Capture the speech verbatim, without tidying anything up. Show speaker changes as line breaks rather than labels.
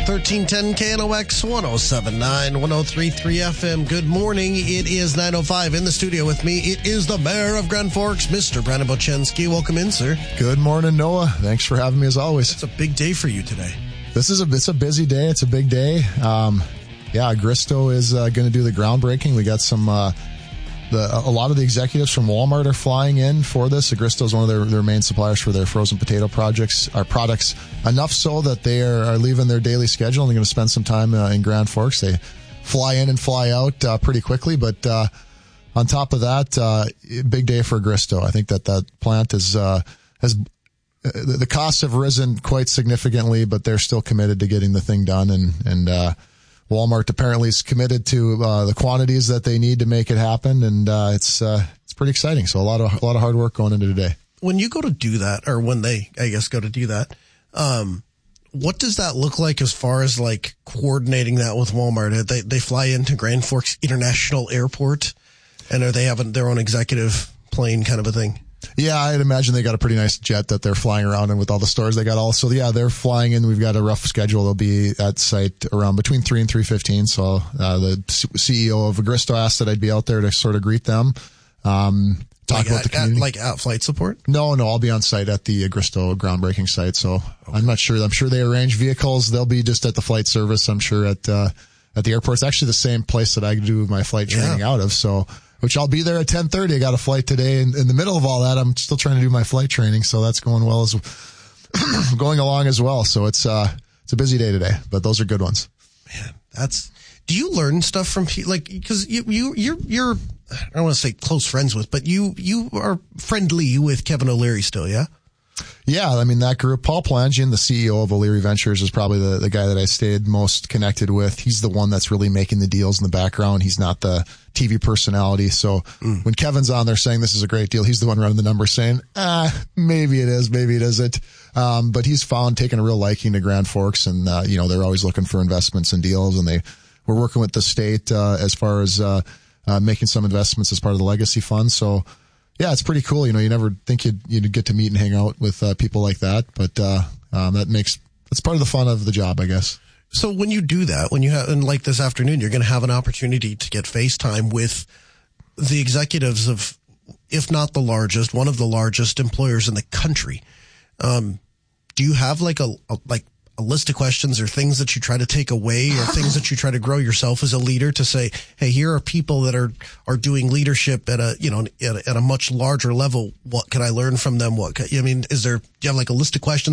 thirteen ten K N O X, one oh seven point nine, one oh three point three F M. Good morning. It is nine oh five. In the studio with me, it is the mayor of Grand Forks, Mister Brandon Bochenski. Welcome in, sir.
Good morning, Noah. Thanks for having me as always.
It's a big day for you today.
This is a, it's a busy day. It's a big day. Um, yeah, Agristo is uh, going to do the groundbreaking. We got some... Uh, The, a lot of the executives from Walmart are flying in for this. Agristo is one of their, their main suppliers for their frozen potato projects, or products, enough so that they are, are leaving their daily schedule and they're going to spend some time uh, in Grand Forks. They fly in and fly out uh, pretty quickly, but uh, on top of that, uh, big day for Agristo. I think that that plant is uh, has uh, the costs have risen quite significantly, but they're still committed to getting the thing done, and and uh, Walmart apparently is committed to uh, the quantities that they need to make it happen, and uh, it's uh, it's pretty exciting. So a lot of a lot of hard work going into today.
When you go to do that, or when they, I guess, go to do that, um, what does that look like as far as like coordinating that with Walmart? They they fly into Grand Forks International Airport, and are they having their own executive plane kind of a thing?
Yeah, I'd imagine they got a pretty nice jet that they're flying around in with all the stores they got. Also, yeah, they're flying in. We've got a rough schedule. They'll be at site around between three and three fifteen. So uh, the C E O of Agristo asked that I'd be out there to sort of greet them, um, talk
like
about
at,
the community.
At, like at flight support?
No, no, I'll be on site at the Agristo groundbreaking site. So okay. I'm not sure. I'm sure they arrange vehicles. They'll be just at the flight service. I'm sure at uh, at the airport. It's actually the same place that I do my flight training yeah. out of. So. Which I'll be there at ten thirty. I got a flight today. And in the middle of all that, I'm still trying to do my flight training. So that's going well as going along as well. So it's, uh, it's a busy day today, but those are good ones.
Man, that's, do you learn stuff from people? Like, cause you, you, you're, you're, I don't want to say close friends with, but you, you are friendly with Kevin O'Leary still, yeah?
Yeah, I mean, that group, Paul Palangian, the C E O of O'Leary Ventures, is probably the, the guy that I stayed most connected with. He's the one that's really making the deals in the background. He's not the T V personality. So mm. when Kevin's on there saying this is a great deal, he's the one running the numbers saying, ah, maybe it is, maybe it isn't. Um, but he's found taking a real liking to Grand Forks, and, uh, you know, they're always looking for investments and deals, and they were working with the state, uh, as far as, uh, uh, making some investments as part of the legacy fund. So, yeah, it's pretty cool. You know, you never think you'd, you'd get to meet and hang out with uh, people like that, but uh, um, that makes, that's part of the fun of the job, I guess.
So when you do that, when you have, and like this afternoon, you're going to have an opportunity to get FaceTime with the executives of, if not the largest, one of the largest employers in the country. Um, do you have like a, a like a list of questions or things that you try to take away or things that you try to grow yourself as a leader to say, hey, here are people that are, are doing leadership at a, you know, at a, at a much larger level. What can I learn from them? What can, I mean, is there, do you have like a list of questions